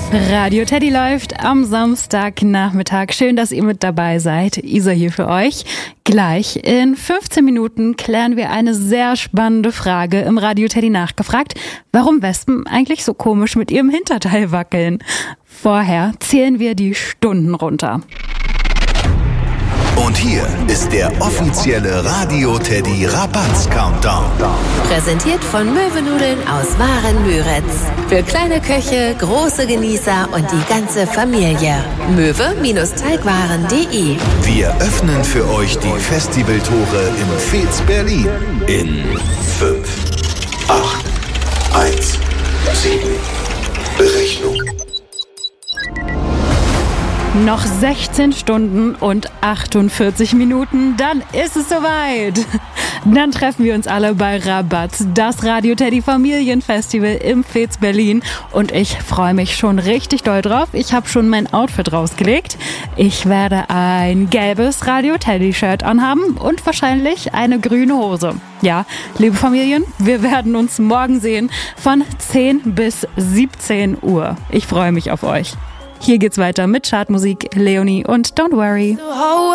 Radio Teddy läuft am Samstagnachmittag. Schön, dass ihr mit dabei seid. Isa hier für euch. Gleich in 15 Minuten klären wir eine sehr spannende Frage im Radio Teddy nachgefragt, warum Wespen eigentlich so komisch mit ihrem Hinterteil wackeln. Vorher zählen wir die Stunden runter. Und hier ist der offizielle Radio Teddy Rabatz Countdown. Präsentiert von Möwenudeln aus Waren-Müritz. Für kleine Köche, große Genießer und die ganze Familie. Möwe-Teigwaren.de. Wir öffnen für euch die Festivaltore im Fez Berlin. In 5, 8, 1, 7. Berechnung. Noch 16 Stunden und 48 Minuten, dann ist es soweit. Dann treffen wir uns alle bei Rabatz, das Radio Teddy Familienfestival im Fez Berlin. Und ich freue mich schon richtig doll drauf. Ich habe schon mein Outfit rausgelegt. Ich werde ein gelbes Radio Teddy Shirt anhaben und wahrscheinlich eine grüne Hose. Ja, liebe Familien, wir werden uns morgen sehen von 10 bis 17 Uhr. Ich freue mich auf euch. Hier geht's weiter mit Chartmusik, Leonie und Don't Worry.